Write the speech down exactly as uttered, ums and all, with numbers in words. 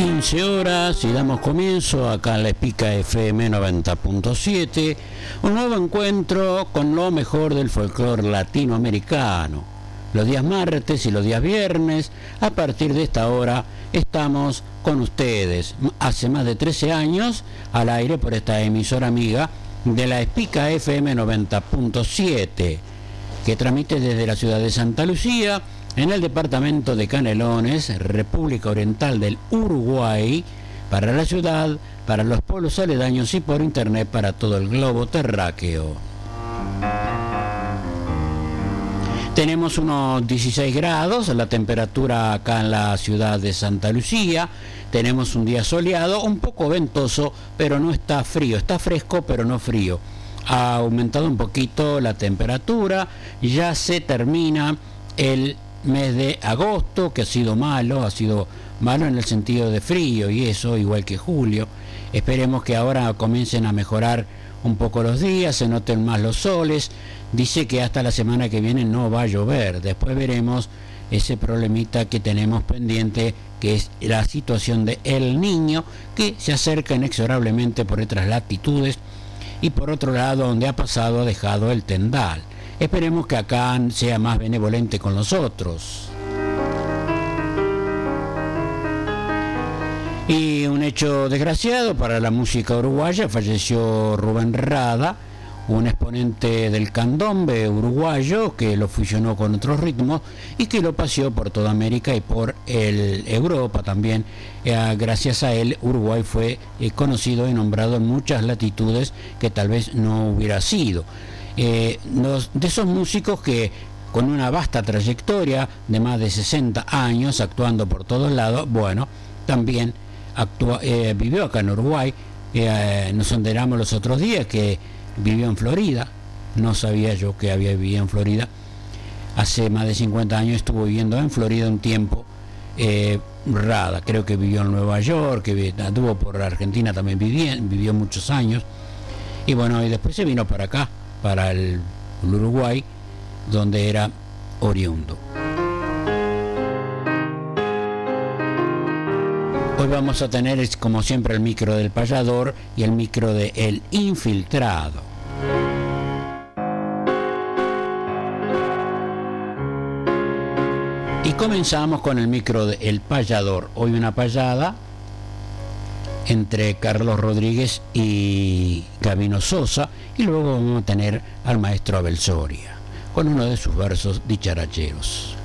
quince horas y damos comienzo acá en la Espica F M noventa punto siete, un nuevo encuentro con lo mejor del folclore latinoamericano. Los días martes y los días viernes, a partir de esta hora, estamos con ustedes. Hace más de trece años, al aire por esta emisora amiga de la Espica F M noventa punto siete, que transmite desde la ciudad de Santa Lucía, en el departamento de Canelones, República Oriental del Uruguay, para la ciudad, para los pueblos aledaños y por internet para todo el globo terráqueo. Tenemos unos dieciséis grados, la temperatura acá en la ciudad de Santa Lucía. Tenemos un día soleado, un poco ventoso, pero no está frío. Está fresco, pero no frío. Ha aumentado un poquito la temperatura, ya se termina el mes de agosto, que ha sido malo, ha sido malo en el sentido de frío y eso, igual que julio. Esperemos que ahora comiencen a mejorar un poco los días, se noten más los soles. Dice que hasta la semana que viene no va a llover. Después veremos ese problemita que tenemos pendiente, que es la situación de El Niño, que se acerca inexorablemente por otras latitudes y por otro lado donde ha pasado ha dejado el tendal. Esperemos que acá sea más benevolente con nosotros. Y un hecho desgraciado para la música uruguaya: falleció Rubén Rada, un exponente del candombe uruguayo que lo fusionó con otros ritmos y que lo paseó por toda América y por el Europa también. Eh, gracias a él Uruguay fue eh, conocido y nombrado en muchas latitudes que tal vez no hubiera sido. Eh, los, de esos músicos que con una vasta trayectoria de más de sesenta años actuando por todos lados, bueno, también actua, eh, vivió acá en Uruguay. Eh, nos enteramos los otros días que vivió en Florida. No sabía yo que había vivido en Florida. Hace más de cincuenta años estuvo viviendo en Florida un tiempo. eh, Rada, creo que vivió en Nueva York, que anduvo por Argentina también, vivió, vivió muchos años. Y bueno, y después se vino para acá, para el, el Uruguay, donde era oriundo. Hoy vamos a tener, como siempre, el micro del payador y el micro de El Infiltrado. Y comenzamos con el micro de El Payador. Hoy una payada entre Carlos Rodríguez y Gabino Sosa, y luego vamos a tener al maestro Abel Soria con uno de sus versos dicharacheros.